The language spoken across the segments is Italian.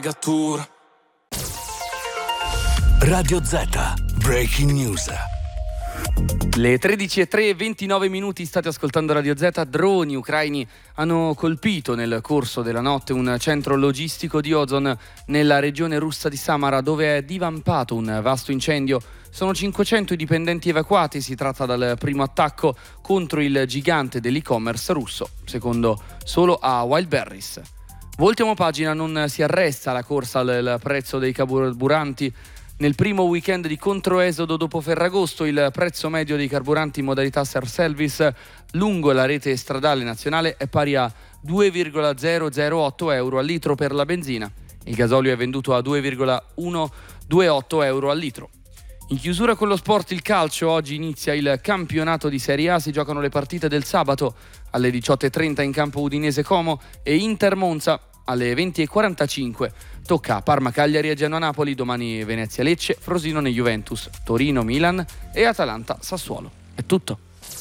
Radio Z, Breaking News. Le 13:03, 29 minuti, state ascoltando Radio Z. Droni ucraini hanno colpito nel corso della notte un centro logistico di Ozon nella regione russa di Samara, dove è divampato un vasto incendio. Sono 500 i dipendenti evacuati. Si tratta del primo attacco contro il gigante dell'e-commerce russo, secondo solo a Wildberries. Voltiamo pagina, non si arresta la corsa al prezzo dei carburanti. Nel primo weekend di controesodo dopo Ferragosto, il prezzo medio dei carburanti in modalità self-service lungo la rete stradale nazionale è pari a 2,008 euro al litro per la benzina. Il gasolio è venduto a 2,128 euro al litro. In chiusura con lo sport, il calcio. Oggi inizia il campionato di Serie A, si giocano le partite del sabato alle 18:30 in campo Udinese Como e Inter Monza alle 20:45. Tocca a Parma Cagliari e Genoa Napoli, domani Venezia Lecce, Frosinone Juventus, Torino Milan e Atalanta Sassuolo. È tutto.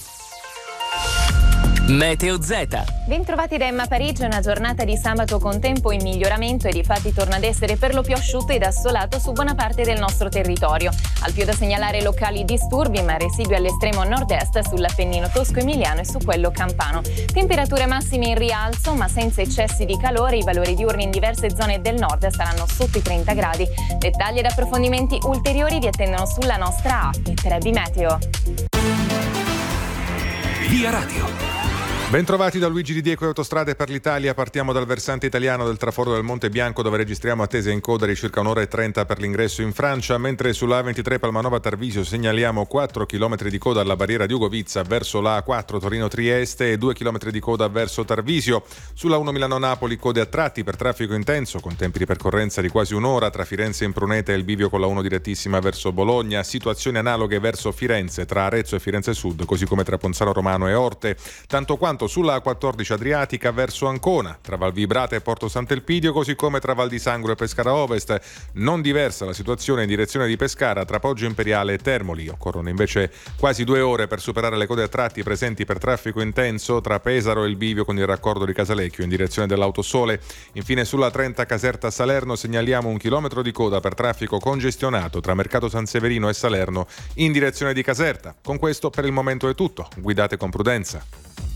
Meteo Z. Bentrovati da Emma Parigi, una giornata di sabato con tempo in miglioramento e difatti torna ad essere per lo più asciutto ed assolato su buona parte del nostro territorio. Al più da segnalare locali disturbi, ma residui all'estremo nord-est sull'Appennino tosco-emiliano e su quello campano. Temperature massime in rialzo, ma senza eccessi di calore. I valori diurni in diverse zone del nord saranno sotto i 30 gradi. Dettagli ed approfondimenti ulteriori vi attendono sulla nostra app. Per Abby Meteo. Via Radio. Bentrovati da Luigi Di Dieco e Autostrade per l'Italia. Partiamo dal versante italiano del traforo del Monte Bianco, dove registriamo attese in coda di circa un'ora e 30 per l'ingresso in Francia, mentre sulla A23 Palmanova Tarvisio segnaliamo 4 km di coda alla barriera di Ugovizza verso la A4 Torino-Trieste e 2 km di coda verso Tarvisio. Sulla 1 Milano-Napoli code a tratti per traffico intenso, con tempi di percorrenza di quasi un'ora tra Firenze e Impruneta e il bivio con la 1 direttissima verso Bologna. Situazioni analoghe verso Firenze, tra Arezzo e Firenze Sud, così come tra Ponzano Romano e Orte. Tanto quanto sulla A14 Adriatica verso Ancona, tra Valvibrata e Porto Sant'Elpidio, così come tra Val di Sangro e Pescara Ovest. Non diversa la situazione in direzione di Pescara tra Poggio Imperiale e Termoli. Occorrono invece quasi 2 ore per superare le code a tratti presenti per traffico intenso tra Pesaro e il bivio con il raccordo di Casalecchio in direzione dell'Autosole. Infine sulla 30 Caserta Salerno segnaliamo 1 chilometro di coda per traffico congestionato tra Mercato San Severino e Salerno in direzione di Caserta. Con questo per il momento è tutto. Guidate con prudenza.